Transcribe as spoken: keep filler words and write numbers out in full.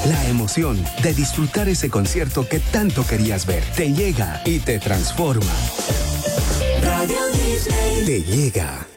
La emoción de disfrutar ese concierto que tanto querías ver. Te llega y te transforma. Radio Disney. Te llega.